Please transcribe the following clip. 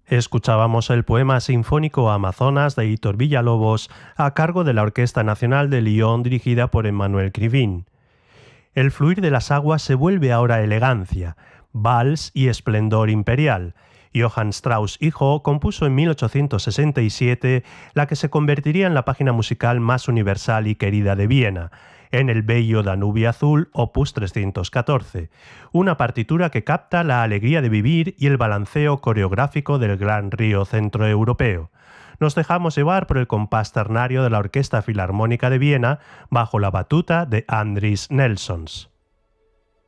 Escuchábamos el poema sinfónico Amazonas de Hitor Villalobos a cargo de la Orquesta Nacional de Lyon dirigida por Emmanuel Krivine. El fluir de las aguas se vuelve ahora elegancia, vals y esplendor imperial. Johann Strauss hijo compuso en 1867 la que se convertiría en la página musical más universal y querida de Viena, en el bello Danubio Azul, opus 314, una partitura que capta la alegría de vivir y el balanceo coreográfico del gran río centroeuropeo. Nos dejamos llevar por el compás ternario de la Orquesta Filarmónica de Viena bajo la batuta de Andris Nelsons.